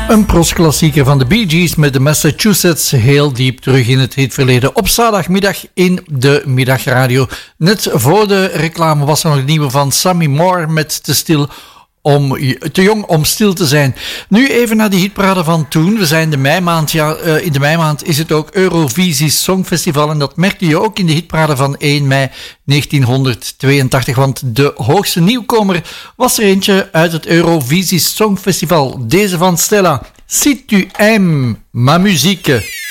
Een prosklassieker van de Bee Gees met de Massachusetts, heel diep terug in het hitverleden. Op zaterdagmiddag in de middagradio. Net voor de reclame was er nog een nieuwe van Sammy Moore met Te jong om stil te zijn. Nu even naar de hitparade van toen. We zijn de meimaand. Ja, in de meimaand is het ook Eurovisie Songfestival. En dat merkte je ook in de hitparade van 1 mei 1982. Want de hoogste nieuwkomer was er eentje uit het Eurovisie Songfestival. Deze van Stella. Si tu aimes ma musique.